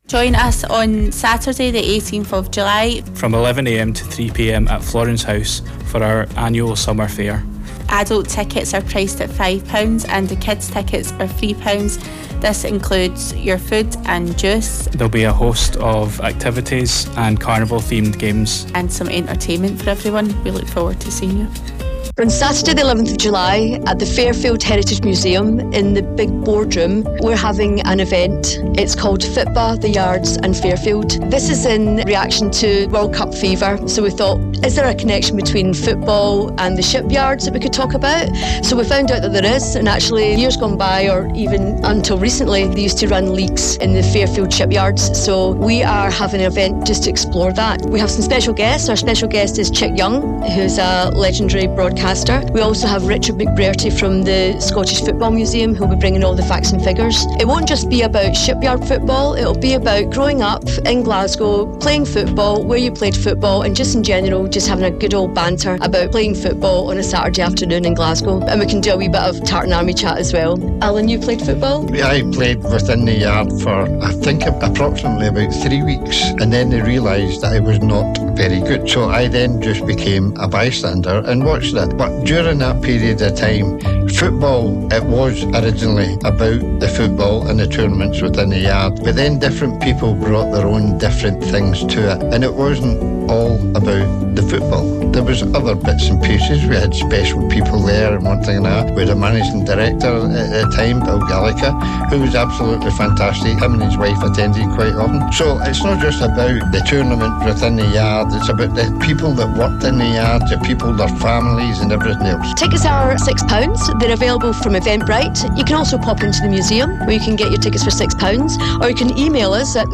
Join us on Saturday the 18th of July from 11am to 3pm at Florence House for our annual summer fair. Adult tickets are priced at £5 and the kids tickets are £3. This includes your food and juice. There'll be a host of activities and carnival themed games. And some entertainment for everyone. We look forward to seeing you. On Saturday the 11th of July at the Fairfield Heritage Museum in the big boardroom, we're having an event. It's called FITBA, the Yards and Fairfield. This is in reaction to World Cup fever. So we thought, is there a connection between football and the shipyards that we could talk about? So we found out that there is, and actually years gone by, or even until recently, they used to run leagues in the Fairfield shipyards. So we are having an event just to explore that. We have some special guests. Our special guest is Chick Young, who's a legendary broadcaster. We also have Richard McBrearty from the Scottish Football Museum, who'll be bringing all the facts and figures. It won't just be about shipyard football, it'll be about growing up in Glasgow, playing football, where you played football, and just in general, just having a good old banter about playing football on a Saturday afternoon in Glasgow. And we can do a wee bit of Tartan Army chat as well. Alan, you played football? I played within the yard for, I think, approximately about 3 weeks, and then they realised that I was not very good. So I then just became a bystander and watched it. But during that period of time, football, it was originally about the football and the tournaments within the yard. But then different people brought their own different things to it. And it wasn't all about the football. There was other bits and pieces. We had special people there and one thing and that. We had a managing director at the time, Bill Gallagher, who was absolutely fantastic. Him and his wife attended quite often. So it's not just about the tournament within the yard, it's about the people that worked in the yard, the people, their families and everything else. Tickets are £6. They're available from Eventbrite. You can also pop into the museum where you can get your tickets for £6, or you can email us at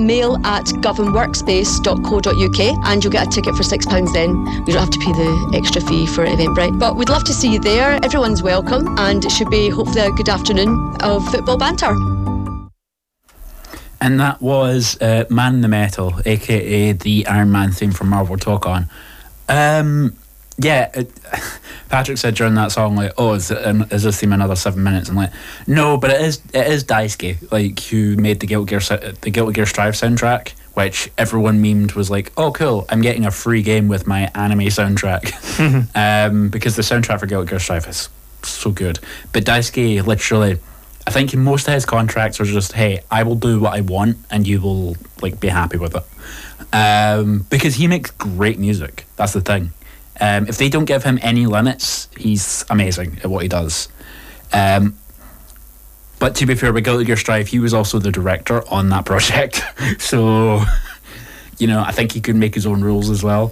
mail@governworkspace.co.uk and you'll get a ticket for £6 then. You don't have to pay the extra fee for Eventbrite. But we'd love to see you there. Everyone's welcome, and it should be hopefully a good afternoon of football banter. And that was Man in the Metal, aka the Iron Man theme from Marvel Talk On. Patrick said during that song, like, oh, is this theme another 7 minutes? I'm like, no, but it is Daisuke, like, who made the Guilty Gear Strive soundtrack, which everyone memed was like, oh cool, I'm getting a free game with my anime soundtrack. Because the soundtrack for Guilty Gear Strive is so good. But Daisuke literally, I think most of his contracts are just, hey, I will do what I want and you will like be happy with it. Because he makes great music. That's the thing. If they don't give him any limits, he's amazing at what he does. But to be fair, with Guilty Gear Strive, he was also the director on that project. So, you know, I think he could make his own rules as well.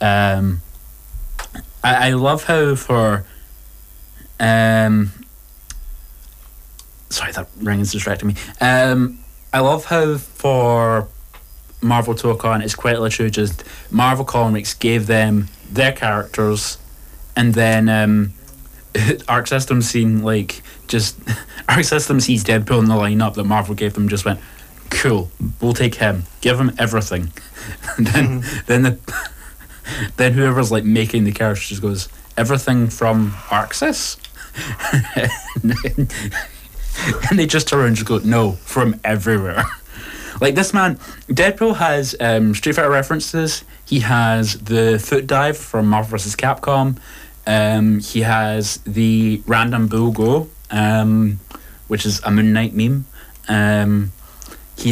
I love how for... sorry, that ring is distracting me. I love how for Marvel Talk On, it's quite literally just Marvel Comics gave them their characters, and then Arc System seen like just Arc System sees Deadpool in the lineup that Marvel gave them, just went, cool, we'll take him, give him everything. And then whoever's like making the characters just goes, everything from Arxis? And they just turn around and just go, no, from everywhere. Like this man, Deadpool has Street Fighter references. He has the foot dive from Marvel vs. Capcom. He has the random bull go, which is a Moon Knight meme. He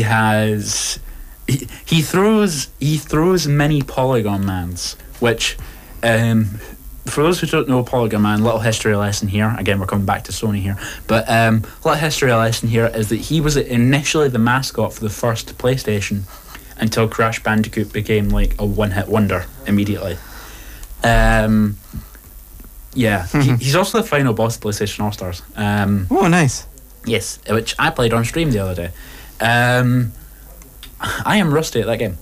throws many Polygon Mans, which for those who don't know Polygon Man, little history lesson here. Again, we're coming back to Sony here, but little history lesson here is that he was initially the mascot for the first PlayStation until Crash Bandicoot became like a one-hit wonder immediately. He's also the final boss of PlayStation All-Stars. Oh, nice. Yes, which I played on stream the other day. I am rusty at that game.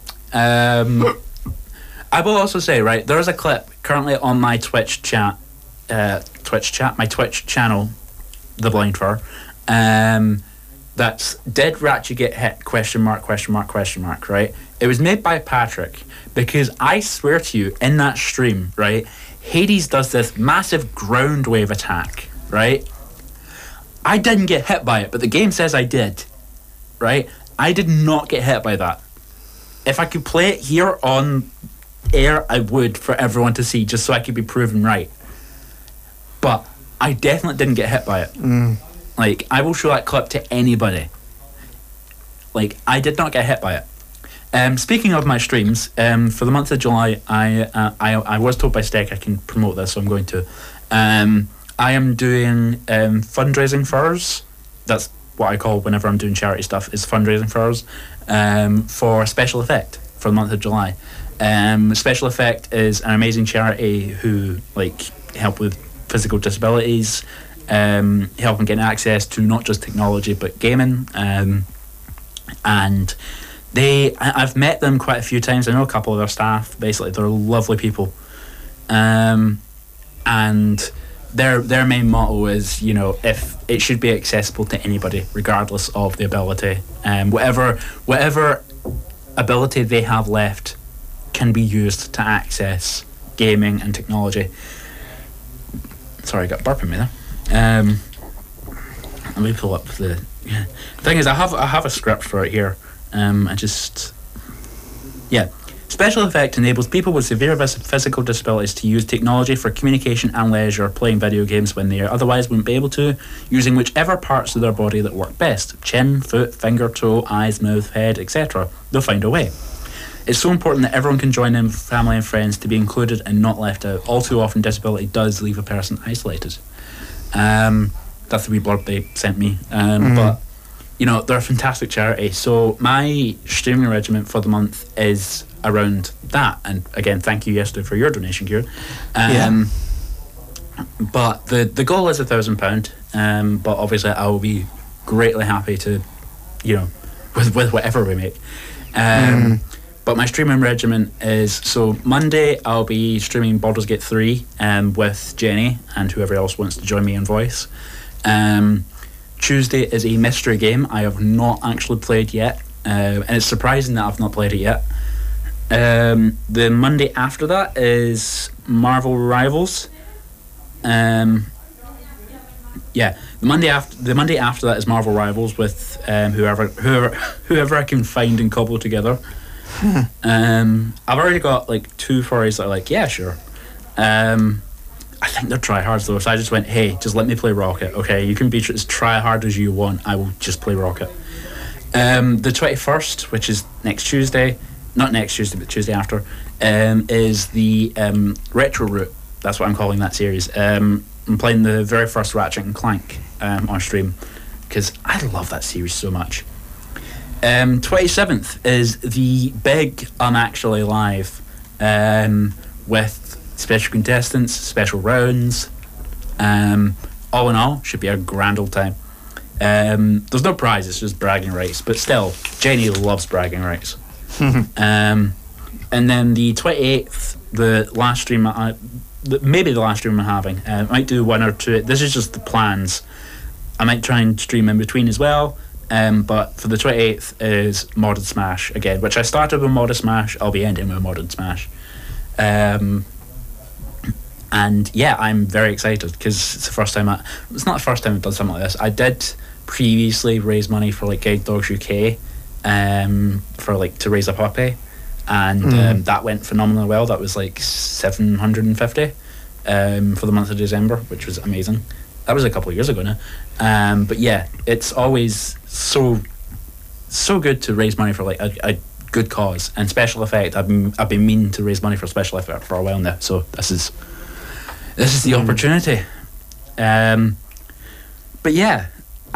I will also say, right, there is a clip currently on my my Twitch channel, The Blind Fur, that's Did Ratchet Get Hit? ? Right? It was made by Patrick, because I swear to you, in that stream, right, Hades does this massive ground wave attack, right? I didn't get hit by it, but the game says I did, right? I did not get hit by that. If I could play it here on air, I would, for everyone to see, just so I could be proven right. But I definitely didn't get hit by it. Like, I will show that clip to anybody. Like, I did not get hit by it. Speaking of my streams, for the month of July, I was told by Steck I can promote this, so I'm going to. I am doing fundraising furs. That's what I call whenever I'm doing charity stuff, is fundraising furs, for Special Effect for the month of July. Special Effect is an amazing charity who help with physical disabilities, help them get access to not just technology but gaming, and I've met them quite a few times. I know a couple of their staff. Basically, they're lovely people, and their main motto is, if it should be accessible to anybody, regardless of the ability, whatever ability they have left can be used to access gaming and technology. Sorry, I got burp in me there. Let me pull up the thing. Is I have a script for it here. Special Effect enables people with severe physical disabilities to use technology for communication and leisure, playing video games when they otherwise wouldn't be able to, using whichever parts of their body that work best: chin, foot, finger, toe, eyes, mouth, head, etc. They'll find a way. It's so important that everyone can join in, family and friends, to be included and not left out. All too often, disability does leave a person isolated. That's the wee blurb they sent me. But they're a fantastic charity. So my streaming regimen for the month is around that. And again, thank you yesterday for your donation, Kieran. But the goal is £1,000. But obviously, I will be greatly happy to, with whatever we make. But my streaming regimen is, so Monday I'll be streaming Baldur's Gate 3 with Jenny and whoever else wants to join me in voice. Tuesday is a mystery game I have not actually played yet, and it's surprising that I've not played it yet. The Monday after that is Marvel Rivals. The Monday after that is Marvel Rivals with whoever I can find and cobble together. I've already got 2 furries that are yeah, sure. I think they're tryhards though, so I just went, hey, just let me play Rocket, okay? You can be as tryhard as you want, I will just play Rocket. The 21st, which is next Tuesday, not next Tuesday, but Tuesday after, is the Retro Route. That's what I'm calling that series. I'm playing the very first Ratchet and Clank on stream, because I love that series so much. 27th is the big I'm Actually Live, with special contestants, special rounds. All in all, should be a grand old time. There's no prize, it's just bragging rights, but still, Janie loves bragging rights. And then the 28th, the last stream, maybe the last stream I'm having, I might do 1 or 2. This is just the plans. I might try and stream in between as well. But for the 28th is Modded Smash again, which I started with Modded Smash. I'll be ending with Modded Smash. And yeah, I'm very excited because it's the first time it's not the first time I've done something like this. I did previously raise money for Guide Dogs UK, for to raise a puppy, and that went phenomenally well. That was $750 for the month of December, which was amazing. That was a couple of years ago now. But yeah, it's always so good to raise money for a good cause. And Special Effect, I've been meaning to raise money for Special Effect for a while now, so this is the opportunity. But yeah,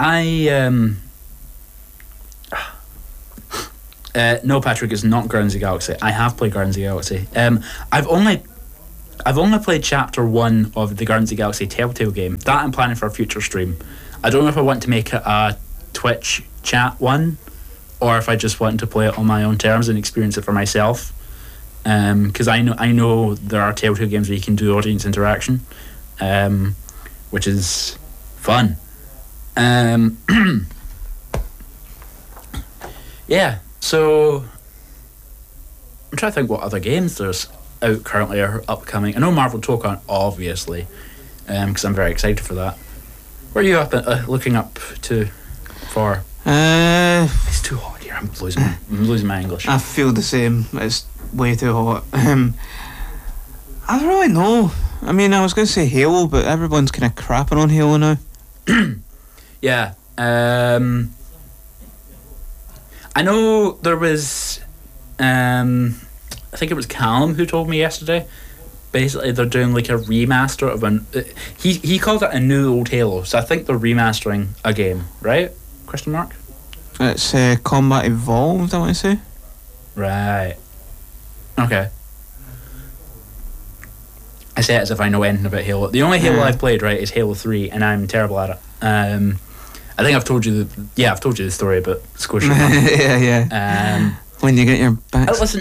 no, Patrick, it's not Guardians of the Galaxy. I have played Guardians of the Galaxy. I've only played Chapter 1 of the Guardians of the Galaxy Telltale game. That I'm planning for a future stream. I don't know if I want to make it a Twitch chat one, or if I just want to play it on my own terms and experience it for myself. Because I know there are Telltale games where you can do audience interaction, which is fun. Yeah, so I'm trying to think what other games there's out currently or upcoming. I know Marvel Tokon, obviously, because I'm very excited for that. What are you looking up to for? It's too hot here. losing my English. I feel the same. It's way too hot. I don't really know. I mean, I was going to say Halo, but everyone's kind of crapping on Halo now. Yeah. I know there was. I think it was Callum who told me yesterday. Basically, they're doing like a remaster of an. He called it a new old Halo, so I think they're remastering a game, right? Question mark. It's Combat Evolved, I want to say. Right. Okay. I say it as if I know anything about Halo. The only Halo I've played, right, is Halo 3, and I'm terrible at it. I think I've told you I've told you the story about Squishy. yeah. When you get your back. Listen,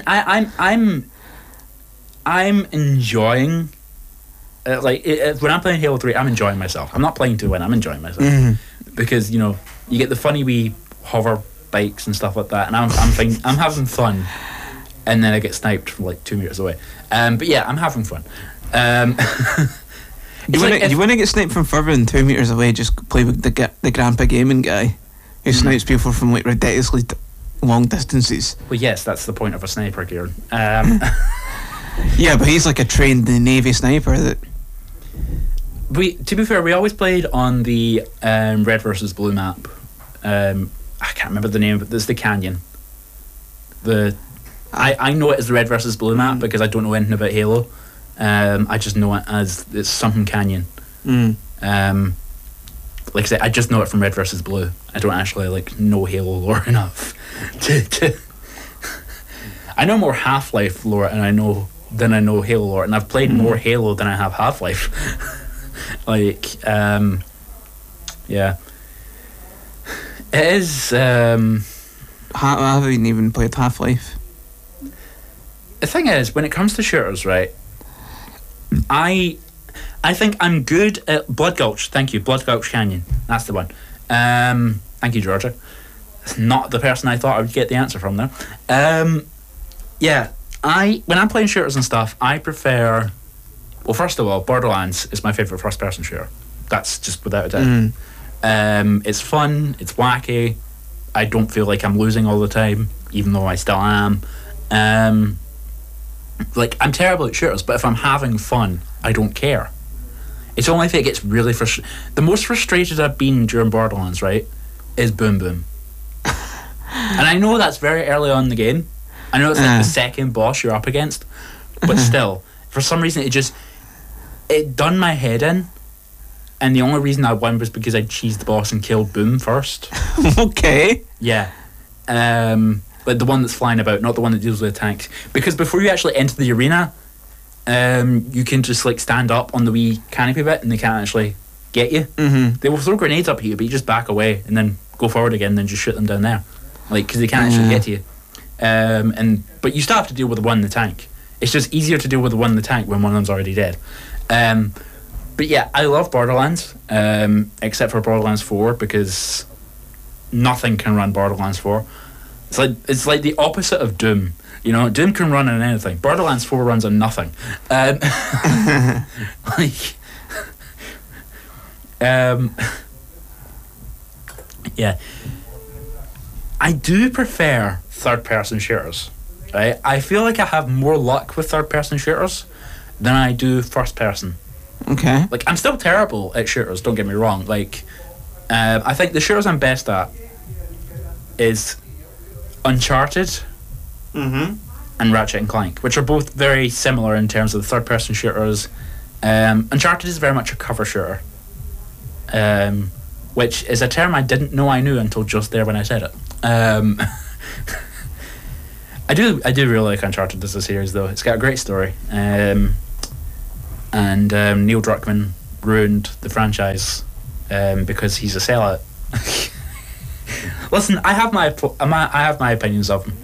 I'm enjoying. When I'm playing Halo 3, I'm enjoying myself. I'm not playing to win. I'm enjoying myself because you get the funny wee hover bikes and stuff like that, and I'm having fun. And then I get sniped from like 2 meters away. But yeah, I'm having fun. You want to get sniped from further than 2 meters away? Just play with the Grandpa Gaming guy who snipes people from like ridiculously long distances. Well, yes, that's the point of a sniper, Kieran. Yeah, but he's like a trained Navy sniper. To be fair, we always played on the Red versus Blue map. I can't remember the name, but there's the canyon. I know it as the Red versus Blue map because I don't know anything about Halo. I just know it as it's something canyon. Like I said, I just know it from Red versus Blue. I don't actually know Halo lore enough to I know more Half-Life lore than I know Halo lore, and I've played more Halo than I have Half-Life. Yeah, it is. I haven't even played Half-Life. The thing is, when it comes to shooters, right, I think I'm good at Blood Gulch. Thank you, Blood Gulch Canyon. That's the one. Thank you, Georgia. It's not the person I thought I would get the answer from there. Yeah, when I'm playing shooters and stuff, I prefer. Well, first of all, Borderlands is my favorite first-person shooter. That's just without a doubt. It's fun. It's wacky. I don't feel like I'm losing all the time, even though I still am. I'm terrible at shooters, but if I'm having fun, I don't care. It's only if it gets really frustrated. The most frustrated I've been during Borderlands, right, is Boom Boom. And I know that's very early on in the game. I know it's like the second boss you're up against, but still, for some reason, it done my head in. And the only reason I won was because I cheesed the boss and killed Boom first. Okay. Yeah. Like the one that's flying about, not the one that deals with the tanks. Because before you actually enter the arena, you can just stand up on the wee canopy bit and they can't actually get you. They will throw grenades up at you, but you just back away and then go forward again and then just shoot them down there. Because they can't actually get to you. But you still have to deal with the one in the tank. It's just easier to deal with the one in the tank when one of them's already dead. But yeah, I love Borderlands, except for Borderlands 4 because nothing can run Borderlands 4. It's like the opposite of Doom. Doom can run on anything. Borderlands 4 runs on nothing. Yeah. I do prefer third-person shooters. Right? I feel like I have more luck with third-person shooters than I do first-person. Okay. I'm still terrible at shooters, don't get me wrong. I think the shooters I'm best at is Uncharted and Ratchet and Clank, which are both very similar in terms of the third-person shooters. Uncharted is very much a cover shooter, which is a term I didn't know I knew until just there when I said it. I do really like Uncharted as a series, though. It's got a great story. And Neil Druckmann ruined the franchise because he's a sellout. Listen, I have my opinions of him.